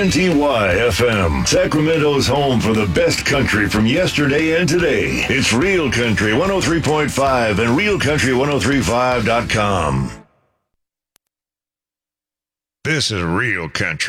KNTY FM, Sacramento's home for the best country from yesterday and today. It's Real Country 103.5 and RealCountry1035.com. This is Real Country.